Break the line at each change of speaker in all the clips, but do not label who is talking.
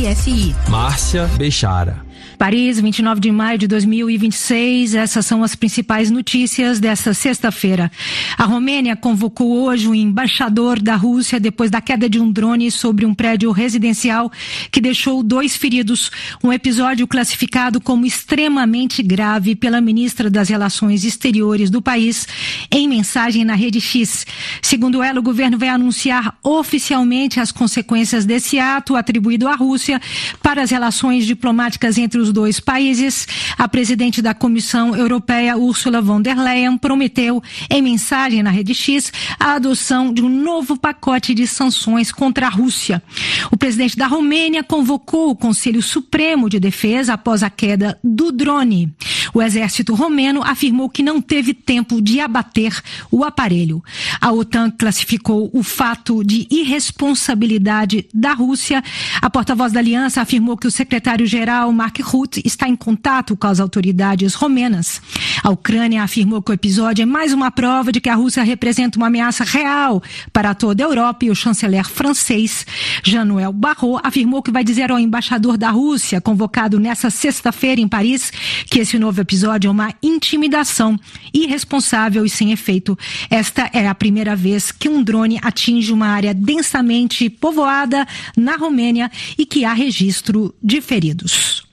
RSI.
Márcia Bechara.
Paris, 29 de maio de 2026, essas são as principais notícias desta sexta-feira. A Romênia convocou hoje o embaixador da Rússia depois da queda de um drone sobre um prédio residencial que deixou 2 feridos. Um episódio classificado como extremamente grave pela ministra das Relações Exteriores do país em mensagem na rede X. Segundo ela, o governo vai anunciar oficialmente as consequências desse ato atribuído à Rússia para as relações diplomáticas entre os 2 países. A presidente da Comissão Europeia, Ursula von der Leyen, prometeu em mensagem na rede X a adoção de um novo pacote de sanções contra a Rússia. O presidente da Romênia convocou o Conselho Supremo de Defesa após a queda do drone. O exército romeno afirmou que não teve tempo de abater o aparelho. A OTAN classificou o fato de irresponsabilidade da Rússia. A porta-voz da aliança afirmou que o secretário-geral Mark Rutte está em contato com as autoridades romenas. A Ucrânia afirmou que o episódio é mais uma prova de que a Rússia representa uma ameaça real para toda a Europa, e o chanceler francês Jean-Noël Barrot afirmou que vai dizer ao embaixador da Rússia, convocado nessa sexta-feira em Paris, que esse novo episódio é uma intimidação irresponsável e sem efeito. Esta é a primeira vez que um drone atinge uma área densamente povoada na Romênia e que há registro de feridos.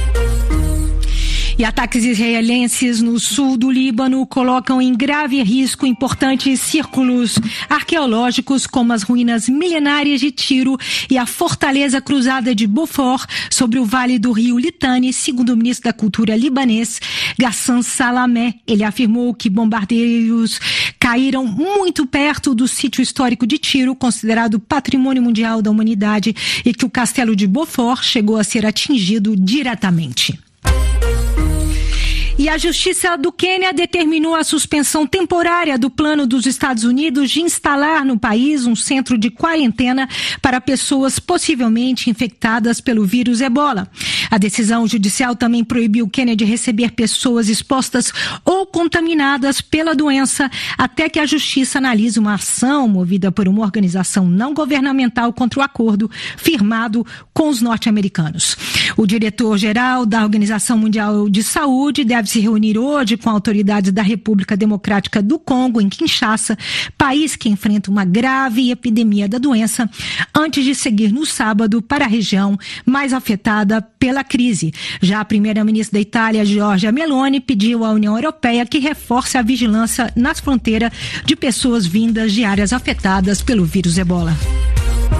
E ataques israelenses no sul do Líbano colocam em grave risco importantes círculos arqueológicos como as ruínas milenárias de Tiro e a fortaleza cruzada de Beaufort sobre o vale do rio Litani, segundo o ministro da Cultura libanês, Ghassan Salamé. Ele afirmou que bombardeiros caíram muito perto do sítio histórico de Tiro, considerado Patrimônio Mundial da Humanidade, e que o castelo de Beaufort chegou a ser atingido diretamente. E a Justiça do Quênia determinou a suspensão temporária do plano dos Estados Unidos de instalar no país um centro de quarentena para pessoas possivelmente infectadas pelo vírus Ebola. A decisão judicial também proibiu o Quênia de receber pessoas expostas ou contaminadas pela doença até que a Justiça analise uma ação movida por uma organização não governamental contra o acordo firmado com os norte-americanos. O diretor-geral da Organização Mundial de Saúde deve se reunir hoje com autoridades da República Democrática do Congo, em Kinshasa, país que enfrenta uma grave epidemia da doença, antes de seguir no sábado para a região mais afetada pela crise. Já a primeira-ministra da Itália, Giorgia Meloni, pediu à União Europeia que reforce a vigilância nas fronteiras de pessoas vindas de áreas afetadas pelo vírus Ebola.